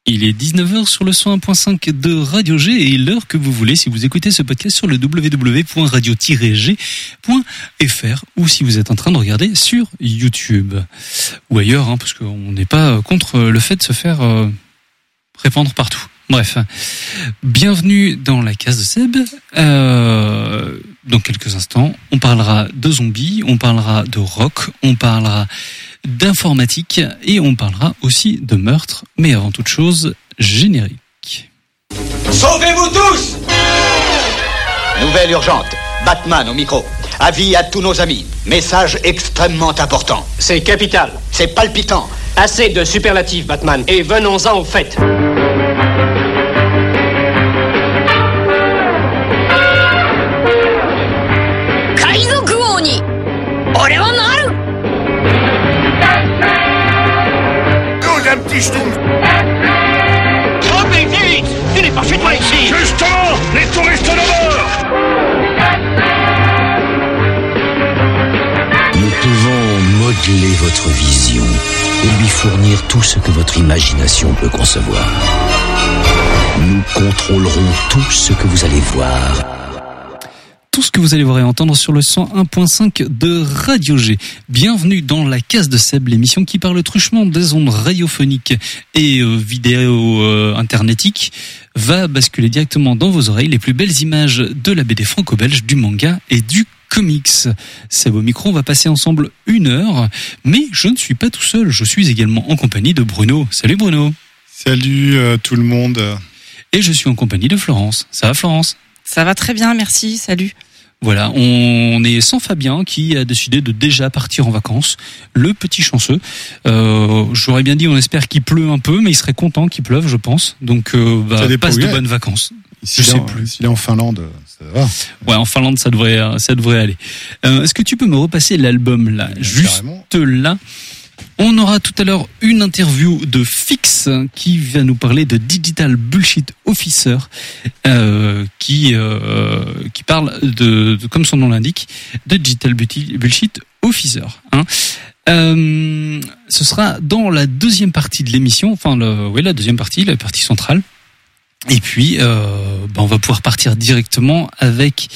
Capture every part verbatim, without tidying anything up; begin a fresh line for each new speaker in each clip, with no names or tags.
Il est dix-neuf heures sur le cent un point cinq de Radio G et l'heure que vous voulez si vous écoutez ce podcast sur le w w w point radio tiret g point f r ou si vous êtes en train de regarder sur YouTube ou ailleurs, hein, parce qu'on n'est pas contre le fait de se faire euh, répandre partout. Bref, bienvenue dans la case de Seb. Euh, dans quelques instants, on parlera de zombies, on parlera de rock, on parlera d'informatique et on parlera aussi de meurtre. Mais avant toute chose, générique.
Sauvez-vous tous!
Nouvelle urgente. Batman au micro. Avis à tous nos amis. Message extrêmement important.
C'est capital.
C'est palpitant.
Assez de superlatifs, Batman. Et venons-en au fait.
Un petit schtroumpf.
Oh mais vite! Tu n'es pas chez toi ici!
Justement, les touristes d'abord.
Nous pouvons modeler votre vision et lui fournir tout ce que votre imagination peut concevoir. Nous contrôlerons tout ce que vous allez voir.
Tout ce que vous allez voir et entendre sur le cent un point cinq de Radio G. Bienvenue dans la case de Seb, l'émission qui parle truchement des ondes radiophoniques et euh, vidéo euh, internetiques, va basculer directement dans vos oreilles les plus belles images de la B D franco-belge, du manga et du comics. Seb au micro, on va passer ensemble une heure, mais je ne suis pas tout seul, je suis également en compagnie de Bruno. Salut Bruno.
Salut euh, tout le monde.
Et je suis en compagnie de Florence. Ça va Florence ?
Ça va très bien, merci, salut.
Voilà, on est sans Fabien qui a décidé de déjà partir en vacances. Le petit chanceux. Euh, j'aurais bien dit, on espère qu'il pleut un peu, mais il serait content qu'il pleuve, je pense. Donc, euh, bah, passe de bonnes vacances.
Je sais plus. S'il est en Finlande, ça va.
Ouais, en Finlande, ça devrait, ça devrait aller. Euh, est-ce que tu peux me repasser l'album là,
mais
juste
carrément.
là? On aura tout à l'heure une interview de Fix qui va nous parler de Digital Bullshit Officer, euh, qui euh, qui parle de, de, comme son nom l'indique, de Digital Bullshit Officer. Hein. Euh, ce sera dans la deuxième partie de l'émission, enfin, le, oui, la deuxième partie, la partie centrale. Et puis, euh, ben, on va pouvoir partir directement avec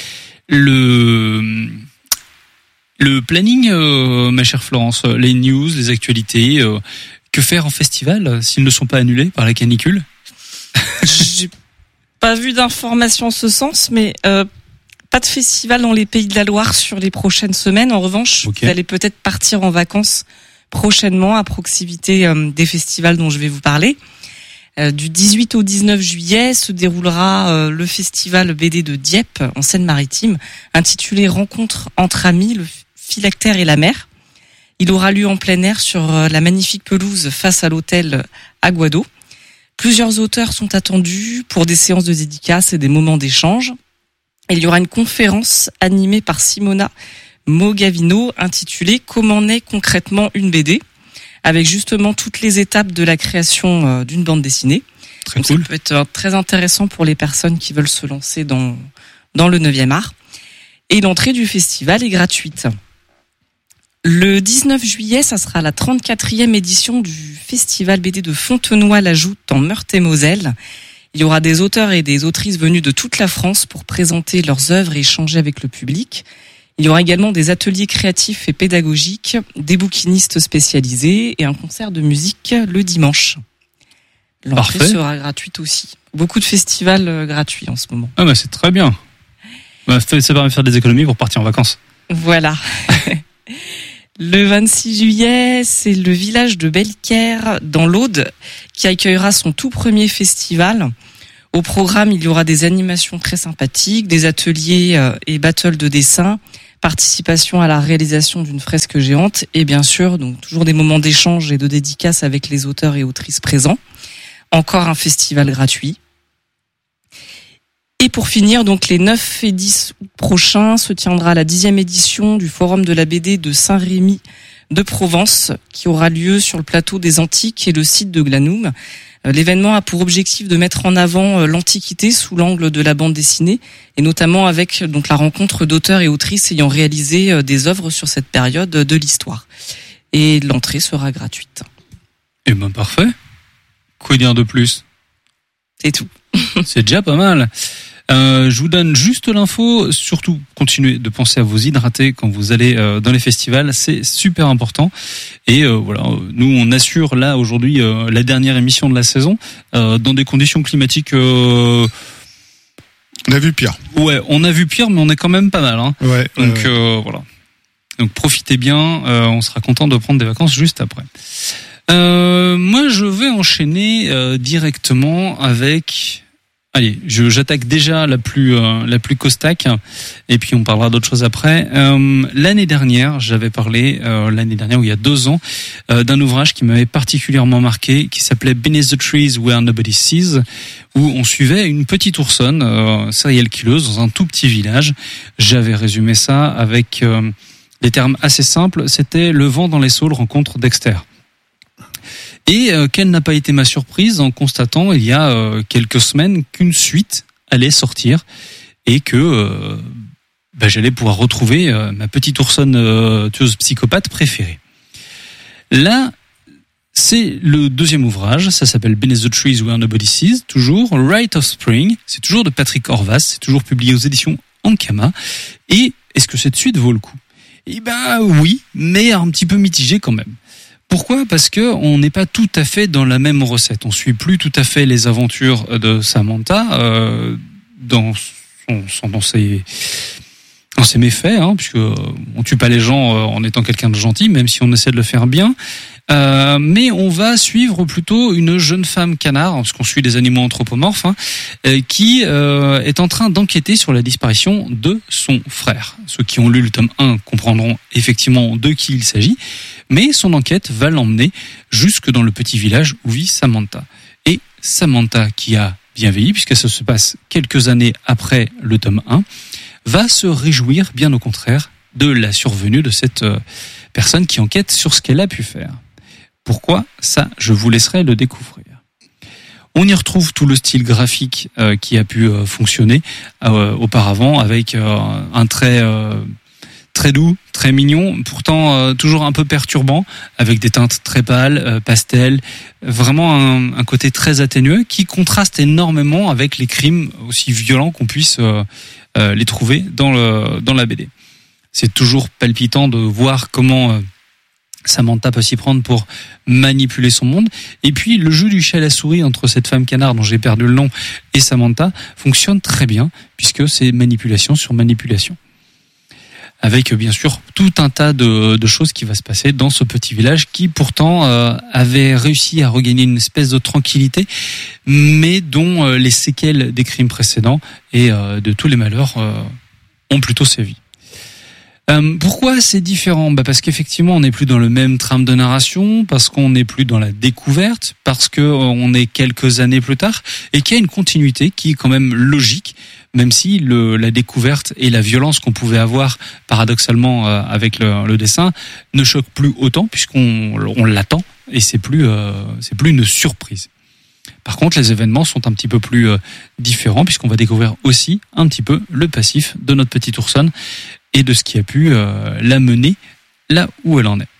le Le planning, euh, ma chère Florence, les news, les actualités, euh, que faire en festival s'ils ne sont pas annulés par la canicule?
J'ai pas vu d'informations en ce sens, mais euh, pas de festival dans les Pays de la Loire sur les prochaines semaines. En revanche,
okay.
Vous allez peut-être partir en vacances prochainement à proximité euh, des festivals dont je vais vous parler. Euh, du dix-huit au dix-neuf juillet se déroulera euh, le festival B D de Dieppe en Seine-Maritime, intitulé Rencontre entre amis, le phylactère et la mer. Il aura lieu en plein air sur la magnifique pelouse face à l'hôtel Aguado. Plusieurs auteurs sont attendus pour des séances de dédicaces et des moments d'échange. Il y aura une conférence animée par Simona Mogavino intitulée « Comment naît concrètement une B D ?» avec justement toutes les étapes de la création d'une bande dessinée.
Très
Donc
cool.
Ça peut être très intéressant pour les personnes qui veulent se lancer dans, dans le neuvième art. Et l'entrée du festival est gratuite. Le dix-neuf juillet, ça sera la trente-quatrième édition du festival B D de Fontenoy-la-Joute en Meurthe-et-Moselle. Il y aura des auteurs et des autrices venus de toute la France pour présenter leurs œuvres et échanger avec le public. Il y aura également des ateliers créatifs et pédagogiques, des bouquinistes spécialisés et un concert de musique le dimanche. L'entrée
Parfait.
sera gratuite aussi. Beaucoup de festivals euh, gratuits en ce moment.
Ah bah c'est très bien. Bah, ça permet de faire des économies pour partir en vacances.
Voilà. Le vingt-six juillet, c'est le village de Belcaire, dans l'Aude, qui accueillera son tout premier festival. Au programme, il y aura des animations très sympathiques, des ateliers et battles de dessin, participation à la réalisation d'une fresque géante et bien sûr, donc toujours des moments d'échange et de dédicace avec les auteurs et autrices présents. Encore un festival gratuit. Et pour finir, donc les neuf et dix août prochains, se tiendra la dixième édition du Forum de la B D de Saint-Rémy de Provence, qui aura lieu sur le plateau des Antiques et le site de Glanoum. L'événement a pour objectif de mettre en avant l'Antiquité sous l'angle de la bande dessinée, et notamment avec donc la rencontre d'auteurs et autrices ayant réalisé des œuvres sur cette période de l'histoire. Et l'entrée sera gratuite.
Eh ben parfait. Quoi dire de plus?
C'est tout.
C'est déjà pas mal. Euh, je vous donne juste l'info, surtout continuez de penser à vous hydrater quand vous allez euh, dans les festivals, c'est super important. Et euh, voilà, nous on assure là aujourd'hui euh, la dernière émission de la saison euh, dans des conditions climatiques. Euh,
on a vu pire.
Ouais, on a vu pire, mais on est quand même pas mal. Hein.
Ouais.
Donc
ouais.
Euh, voilà. Donc profitez bien, euh, on sera content de prendre des vacances juste après. Euh, moi je vais enchaîner euh, directement avec. Allez, je, j'attaque déjà la plus euh, la plus costaque, et puis on parlera d'autres choses après. Euh, l'année dernière, j'avais parlé euh, l'année dernière, ou il y a deux ans, euh, d'un ouvrage qui m'avait particulièrement marqué, qui s'appelait Beneath the Trees Where Nobody Sees, où on suivait une petite oursonne euh, serial killeuse dans un tout petit village. J'avais résumé ça avec euh, des termes assez simples. C'était le vent dans les saules rencontre Dexter. Et euh, quelle n'a pas été ma surprise en constatant il y a euh, quelques semaines qu'une suite allait sortir et que euh, bah, j'allais pouvoir retrouver euh, ma petite oursonne euh, tueuse psychopathe préférée. Là, c'est le deuxième ouvrage, ça s'appelle Beneath the Trees Where Nobody Sees, toujours Rite of Spring, c'est toujours de Patrick Horvath, c'est toujours publié aux éditions Ankama. Et est-ce que cette suite vaut le coup? Eh ben oui, mais un petit peu mitigé quand même. Pourquoi ? Parce que on n'est pas tout à fait dans la même recette. On suit plus tout à fait les aventures de Samantha euh, dans son, son dans ses dans ses méfaits, hein, puisque on tue pas les gens euh, en étant quelqu'un de gentil, même si on essaie de le faire bien. Euh, mais on va suivre plutôt une jeune femme canard, parce qu'on suit des animaux anthropomorphes, hein, euh, qui euh, est en train d'enquêter sur la disparition de son frère. Ceux qui ont lu le tome un comprendront effectivement de qui il s'agit, mais son enquête va l'emmener jusque dans le petit village où vit Samantha. Et Samantha, qui a bien vieilli, puisque ça se passe quelques années après le tome un, va se réjouir, bien au contraire, de la survenue de cette euh, personne qui enquête sur ce qu'elle a pu faire. Pourquoi ? Ça, je vous laisserai le découvrir. On y retrouve tout le style graphique euh, qui a pu euh, fonctionner euh, auparavant, avec euh, un trait euh, très doux, très mignon, pourtant euh, toujours un peu perturbant, avec des teintes très pâles, euh, pastel, vraiment un, un côté très atténué qui contraste énormément avec les crimes aussi violents qu'on puisse euh, euh, les trouver dans le dans la B D. C'est toujours palpitant de voir comment euh, Samantha peut s'y prendre pour manipuler son monde. Et puis, le jeu du chat à la souris entre cette femme canard dont j'ai perdu le nom et Samantha fonctionne très bien, puisque c'est manipulation sur manipulation. Avec, bien sûr, tout un tas de, de choses qui va se passer dans ce petit village qui, pourtant, euh, avait réussi à regagner une espèce de tranquillité, mais dont euh, les séquelles des crimes précédents et euh, de tous les malheurs euh, ont plutôt sévi. Euh, pourquoi c'est différent ? Bah parce qu'effectivement, on n'est plus dans le même trame de narration, parce qu'on n'est plus dans la découverte, parce que euh, on est quelques années plus tard, et qu'il y a une continuité qui est quand même logique, même si le, la découverte et la violence qu'on pouvait avoir paradoxalement euh, avec le, le dessin ne choquent plus autant, puisqu'on on l'attend, et c'est plus euh, c'est plus une surprise. Par contre, les événements sont un petit peu plus euh, différents, puisqu'on va découvrir aussi un petit peu le passif de notre petite oursonne, et de ce qui a pu euh, la mener là où elle en est.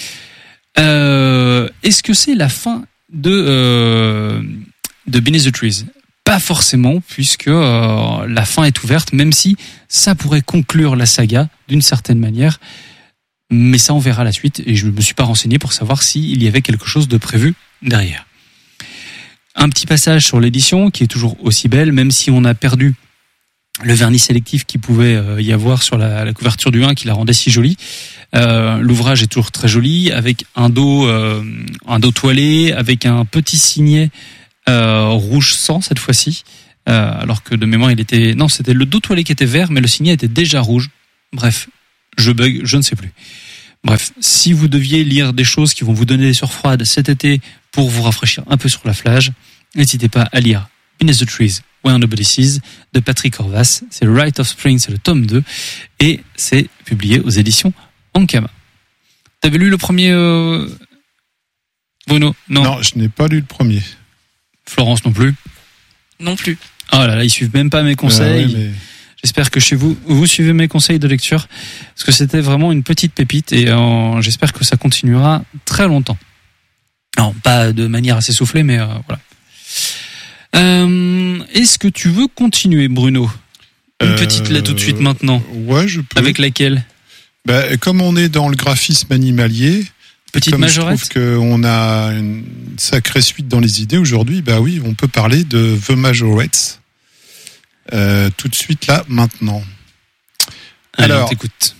Euh, est-ce que c'est la fin de, euh, de Beneath the Trees ? Pas forcément, puisque euh, la fin est ouverte, même si ça pourrait conclure la saga d'une certaine manière. Mais ça, on verra la suite, et je ne me suis pas renseigné pour savoir s'il y avait quelque chose de prévu derrière. Un petit passage sur l'édition, qui est toujours aussi belle, même si on a perdu le vernis sélectif qui pouvait y avoir sur la, la couverture du un qui la rendait si jolie. Euh, l'ouvrage est toujours très joli, avec un dos, euh, un dos toilé, avec un petit signet euh, rouge sang cette fois-ci, euh, alors que de mémoire il était, non, c'était le dos toilé qui était vert, mais le signet était déjà rouge. Bref, je bug, je ne sais plus. Bref, si vous deviez lire des choses qui vont vous donner des sueurs froides cet été pour vous rafraîchir un peu sur la plage, n'hésitez pas à lire Beneath the Trees Where Nobody Sees de Patrick Horvath. C'est le Rite of Spring, c'est le tome deux, et c'est publié aux éditions Ankama. T'avais lu le premier, euh... Bruno ? Non.
Non, je n'ai pas lu le premier.
Florence non plus ?
Non plus.
Oh là là, ils suivent même pas mes conseils.
Euh, ouais, mais...
J'espère que chez vous, vous suivez mes conseils de lecture, parce que c'était vraiment une petite pépite, et euh, j'espère que ça continuera très longtemps. Non, pas de manière assez soufflée, mais euh, voilà. Euh, est-ce que tu veux continuer, Bruno ? Une euh, petite là tout de suite maintenant.
Ouais, je peux.
Avec laquelle ?
Bah, comme on est dans le graphisme animalier,
petite
comme
majorette.
je trouve qu'on a une sacrée suite dans les idées aujourd'hui, bah oui, on peut parler de The Majorettes. Euh, tout de suite là, maintenant.
Allez,
Alors,
on t'écoute.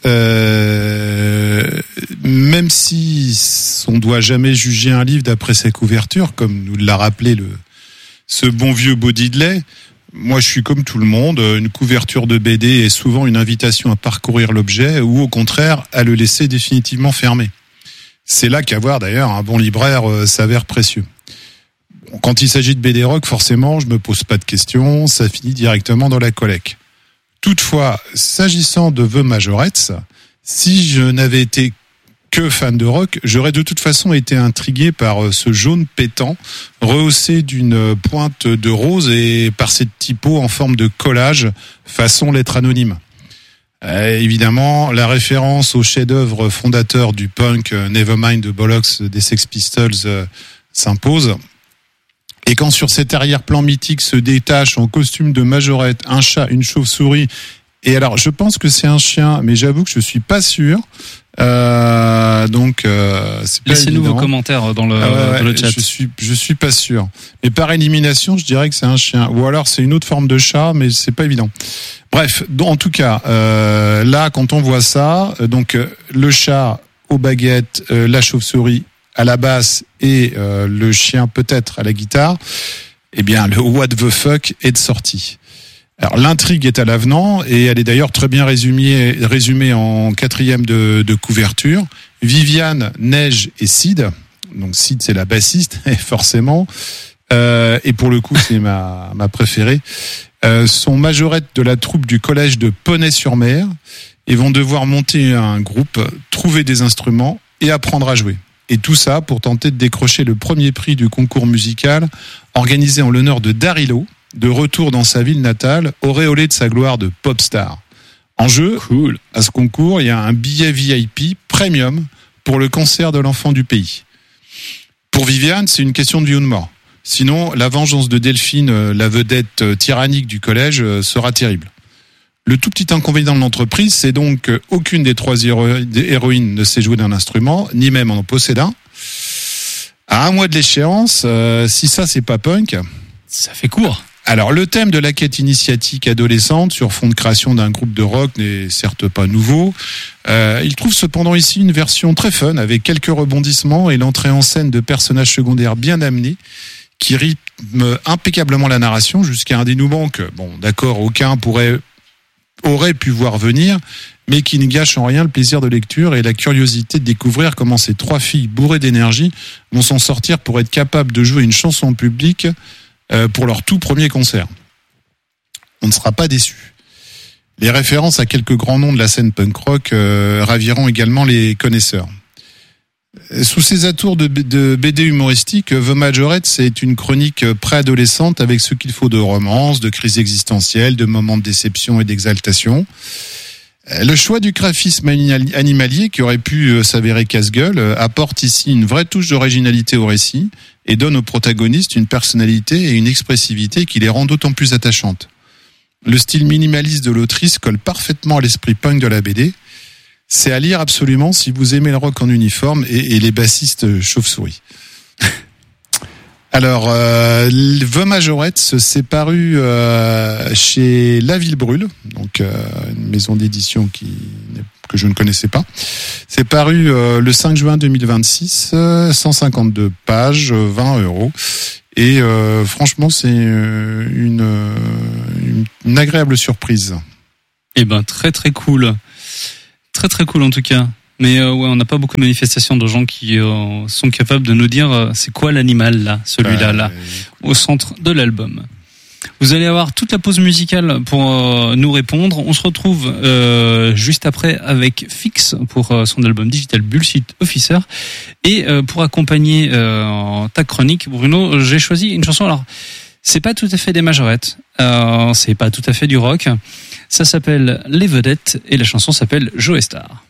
Euh, même si on doit jamais juger un livre d'après sa couverture, comme nous l'a rappelé le ce bon vieux Bodidley, moi je suis comme tout le monde. Une couverture de B D est souvent une invitation à parcourir l'objet ou au contraire à le laisser définitivement fermé. C'est là qu'avoir d'ailleurs un bon libraire euh, s'avère précieux. Quand il s'agit de B D rock, forcément, je me pose pas de questions, ça finit directement dans la collecte. Toutefois, s'agissant de The Majorettes, si je n'avais été que fan de rock, j'aurais de toute façon été intrigué par ce jaune pétant, rehaussé d'une pointe de rose et par cette typo en forme de collage, façon lettre anonyme. Euh, évidemment, la référence au chef-d'œuvre fondateur du punk, euh, Nevermind de Bollocks des Sex Pistols, euh, s'impose. Et quand sur cet arrière-plan mythique se détache en costume de majorette un chat, une chauve-souris, et alors je pense que c'est un chien, mais j'avoue que je suis pas sûr. Euh, donc euh, c'est pas
laissez-nous
évident.
vos commentaires dans le,
ah ouais, ouais,
dans le chat.
Je suis, je suis pas sûr. Mais par élimination, je dirais que c'est un chien, ou alors c'est une autre forme de chat, mais c'est pas évident. Bref, en tout cas, euh, là, quand on voit ça, donc euh, le chat aux baguettes, euh, la chauve-souris à la basse et euh, le chien peut-être à la guitare, eh bien, le what the fuck est de sortie. Alors l'intrigue est à l'avenant et elle est d'ailleurs très bien résumée, résumée en quatrième de, de couverture. Viviane, Neige et Sid. Donc Sid c'est la bassiste forcément. Euh, et pour le coup c'est ma ma préférée. Euh, sont majorettes de la troupe du collège de Poney-sur-Mer et vont devoir monter un groupe, trouver des instruments et apprendre à jouer. Et tout ça pour tenter de décrocher le premier prix du concours musical organisé en l'honneur de Daryl, de retour dans sa ville natale, auréolé de sa gloire de pop star. En jeu, cool. À ce concours, il y a un billet V I P premium pour le concert de l'enfant du pays. Pour Viviane, c'est une question de vie ou de mort. Sinon, la vengeance de Delphine, la vedette tyrannique du collège, sera terrible. Le tout petit inconvénient de l'entreprise, c'est donc qu'aucune des trois héroïnes ne sait jouer d'un instrument, ni même en possède un. À un mois de l'échéance, euh, si ça c'est pas punk,
ça fait court.
Alors, le thème de la quête initiatique adolescente sur fond de création d'un groupe de rock n'est certes pas nouveau. Euh, il trouve cependant ici une version très fun avec quelques rebondissements et l'entrée en scène de personnages secondaires bien amenés qui rythment impeccablement la narration jusqu'à un dénouement que, bon, d'accord, aucun pourrait, aurait pu voir venir, mais qui ne gâche en rien le plaisir de lecture et la curiosité de découvrir comment ces trois filles bourrées d'énergie vont s'en sortir pour être capables de jouer une chanson en public pour leur tout premier concert. On ne sera pas déçus. Les références à quelques grands noms de la scène punk rock euh, raviront également les connaisseurs. Sous ces atours de, de B D humoristique, The Majorettes, c'est une chronique préadolescente avec ce qu'il faut de romance, de crise existentielle, de moments de déception et d'exaltation. Le choix du graphisme animalier, qui aurait pu s'avérer casse-gueule, apporte ici une vraie touche d'originalité au récit et donne aux protagonistes une personnalité et une expressivité qui les rend d'autant plus attachantes. Le style minimaliste de l'autrice colle parfaitement à l'esprit punk de la B D. C'est à lire absolument si vous aimez le rock en uniforme et, et les bassistes chauves-souris. Alors, euh, The Majorettes, c'est paru euh, chez La Ville Brûle, donc euh, une maison d'édition qui que je ne connaissais pas. C'est paru euh, le cinq juin deux mille vingt-six, euh, cent cinquante-deux pages, vingt euros. Et euh, franchement, c'est une, une, une agréable surprise.
Eh ben, très très cool. Très très cool en tout cas. Mais euh, ouais, on n'a pas beaucoup de manifestations de gens qui euh, sont capables de nous dire euh, c'est quoi l'animal là, celui-là, là, au centre de l'album. Vous allez avoir toute la pause musicale pour euh, nous répondre. On se retrouve euh, juste après avec Fix pour euh, son album Digital Bullshit Officer. Et euh, pour accompagner euh, ta chronique, Bruno, j'ai choisi une chanson. Alors, c'est pas tout à fait des majorettes, euh, c'est pas tout à fait du rock. Ça s'appelle Les Vedettes et la chanson s'appelle Joe Star.